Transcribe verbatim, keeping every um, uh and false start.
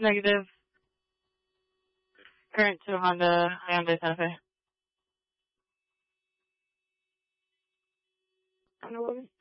Negative. Current to Honda Hyundai Santa Fe. Honda woman?